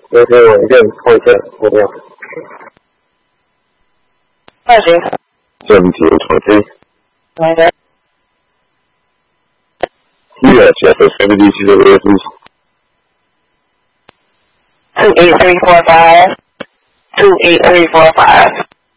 Okay, well, again, point that. Hold on. 1723. Okay. Yeah, check for 70 to the rear, please. 28345. 28345.